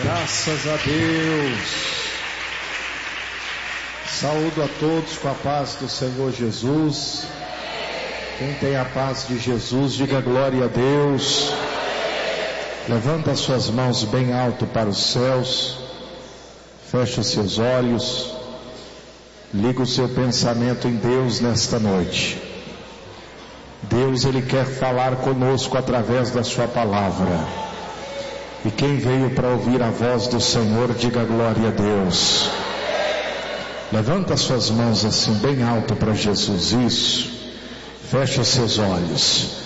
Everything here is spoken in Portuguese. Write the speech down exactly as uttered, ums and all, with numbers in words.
Graças a Deus. Saúdo a todos com a paz do Senhor Jesus. Quem tem a paz de Jesus, diga glória a Deus. Levanta as suas mãos bem alto para os céus. Feche os seus olhos. Liga o seu pensamento em Deus nesta noite. Deus, Ele quer falar conosco através da sua palavra. E quem veio para ouvir a voz do Senhor, diga glória a Deus. Levanta as suas mãos assim bem alto para Jesus, isso. Feche os seus olhos.